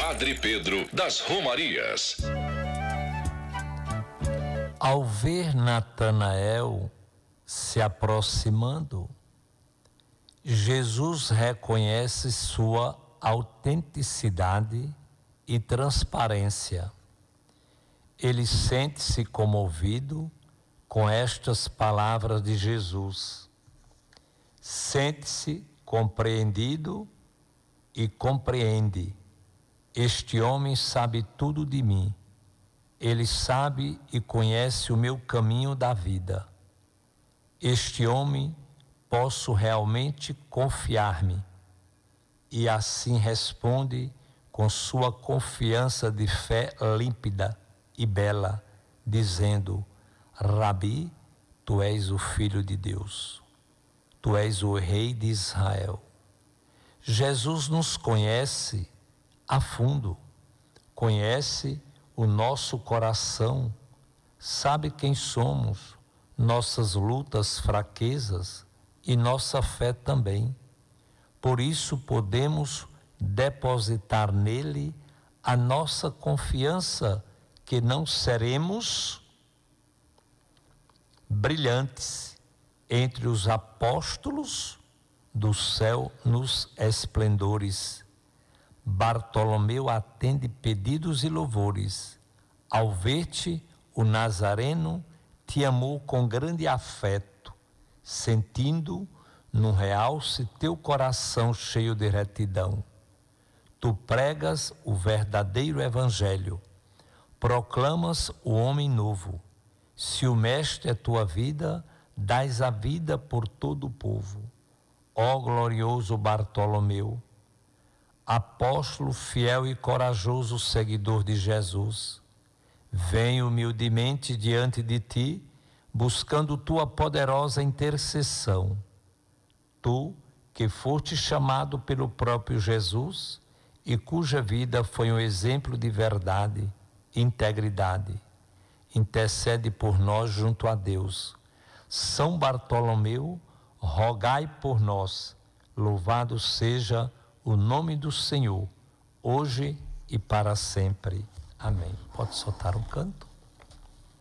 Padre Pedro das Romarias. Ao ver Natanael se aproximando, Jesus reconhece sua autenticidade e transparência. Ele sente-se comovido com estas palavras de Jesus. Sente-se compreendido e compreende. Este homem sabe tudo de mim. Ele sabe e conhece o meu caminho da vida. Este homem posso realmente confiar-me. E assim responde com sua confiança de fé límpida e bela, dizendo: Rabi, tu és o Filho de Deus. Tu és o Rei de Israel. Jesus nos conhece a fundo, conhece o nosso coração, sabe quem somos, nossas lutas, fraquezas e nossa fé também. Por isso podemos depositar nele a nossa confiança que não seremos brilhantes entre os apóstolos do céu nos esplendores. Bartolomeu atende pedidos e louvores. Ao ver-te, o Nazareno te amou com grande afeto, sentindo no realce teu coração cheio de retidão. Tu pregas o verdadeiro evangelho, proclamas o homem novo. Se o mestre é tua vida, dás a vida por todo o povo. Ó glorioso Bartolomeu, apóstolo fiel e corajoso seguidor de Jesus, venho humildemente diante de ti, buscando tua poderosa intercessão. Tu, que foste chamado pelo próprio Jesus e cuja vida foi um exemplo de verdade e integridade, intercede por nós junto a Deus. São Bartolomeu, rogai por nós. Louvado seja o nome do Senhor, hoje e para sempre. Amém. Pode soltar um canto.